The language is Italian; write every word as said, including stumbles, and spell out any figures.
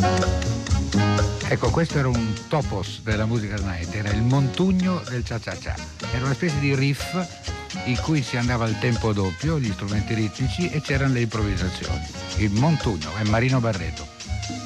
Ecco, questo era un topos della musica night, era il montugno del cha-cha-cha. Era una specie di riff in cui si andava al tempo doppio, gli strumenti ritmici e c'erano le improvvisazioni. Il montugno è Marino Barreto.